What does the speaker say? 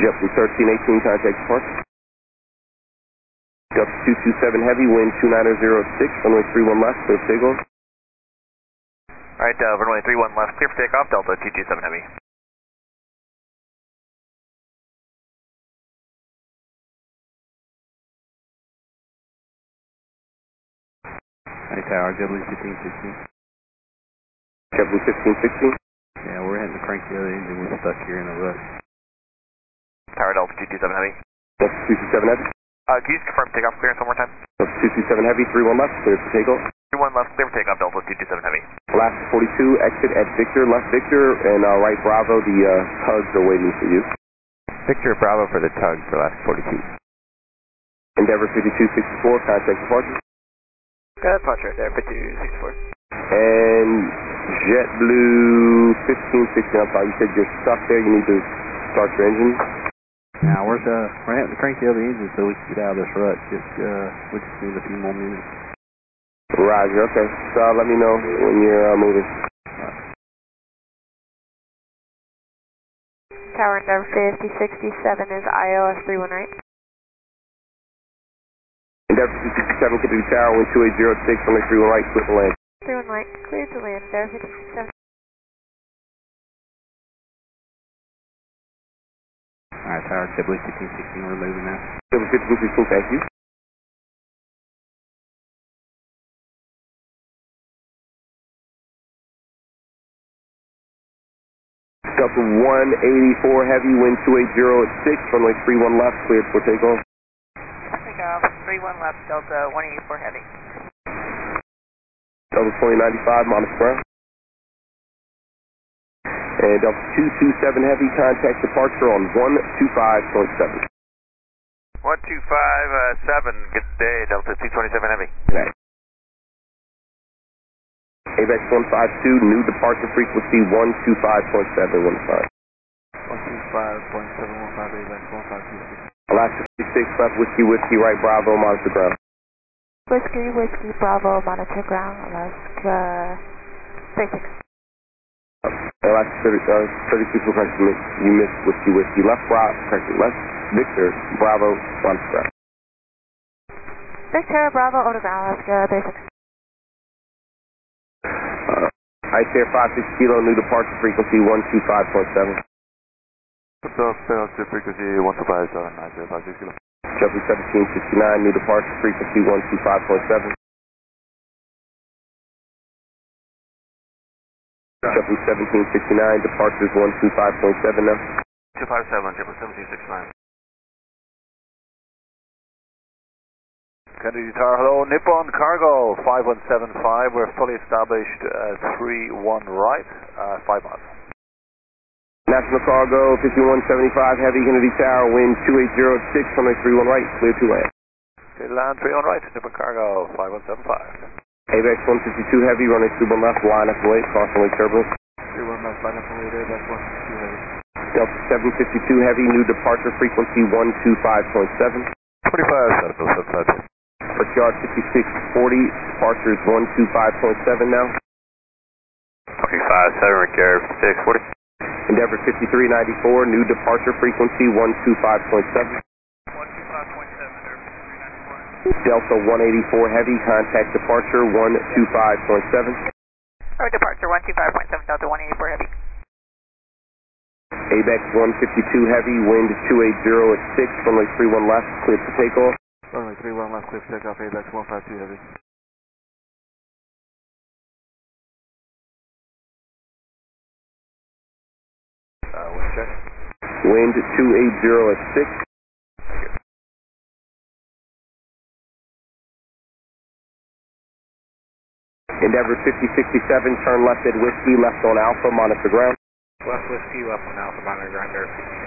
JetBlue 1318, contact departure. Delta 227 Heavy, wind 29006, runway 31 left, clear for takeoff. Alright, runway 31 left, clear for takeoff, Delta 227 Heavy. Hey Tower, JetBlue 1516. JetBlue 1516. Yeah, we're hitting the crank the other engine, we're stuck here in a rut. Tower Delta 227 Heavy. Delta 227 Heavy. Can you just confirm takeoff clearance one more time? Delta 227 Heavy, 31 left, clear for takeoff. 31 left, clear for takeoff, Delta 227 Heavy. Last 42, exit at Victor, left Victor, and right Bravo, the tugs are waiting for you. Victor Bravo for the tug for last 42. Endeavor 5264, contact departure. Got departure there, 5264. And JetBlue 1516, I'm sorry, you said you're stuck there, you need to start your engine. Now we're having to crank the other engine so we can get out of this rut. We just need a few more minutes. Roger, okay. So let me know when you're moving. Tower Endeavor 5067 is IOS 31 right. Endeavor 267, Kennedy Tower, wind 2806, runway 31 right, clear to land. 31 right, clear to land, Endeavor 5067. Alright, Tower, JetBlue 1516, we're moving now. JetBlue 1516, thank you. Delta 184 Heavy, wind 280 at 6, runway 31 left, cleared for takeoff. Takeoff, 31 left, Delta 184 Heavy. Delta 2095, Monmouth Ground. And Delta 227 Heavy, contact departure on 125.7. 1257, good day, Delta 227 Heavy. Good night. AVEX 152, new departure frequency 125.715. 125.715, AVEX 152. Alaska 56, left Whiskey, right Bravo, monitor ground. Whiskey, Bravo, monitor ground, Alaska 36. Alaska 32 for correction, you missed Whiskey, left Bravo, correction, left Victor, Bravo, monitor ground. Victor, Bravo, over ground, Alaska 36. Ice Air 56 Kilo, new departure frequency 125.7. Departure frequency 125.7, Ice Air 56 Kilo. JetBlue 1769, new departure frequency 125.7. JetBlue 1769, departures 125.7 now. 257, JetBlue 1769. Kennedy Tower, hello, Nippon Cargo 5175, we're fully established 31 right, 5 miles. National Cargo 5175 Heavy, Kennedy Tower, wind 2806, runway 31 right, clear to land. Okay, land 31 right, Nippon Cargo 5175. AVEX 152 Heavy, runway 31 left, line up and wait, crossing lake turbulence. 31 left, line up and wait, AVEX 152 Heavy. Delta 752 Heavy, new departure frequency 125.7. 25, 775. Brickyard 5640, departure is 125.7 now. 257, Brickyard 5640. Endeavor 5394, new departure frequency 125.7. 125.7, Endeavor 5394. Delta 184 Heavy, contact departure 125.7. Departure 125.7, Delta 184 Heavy. AVEX 152 Heavy, wind 280 at 6, runway 31 left, clear for takeoff. Runway 31 left, clear for takeoff, AVEX 152 Heavy. Wind check. Wind 280 at 6. Endeavor 5067, turn left at Whiskey, left on Alpha, monitor ground. Left Whiskey, left on Alpha, monitor ground,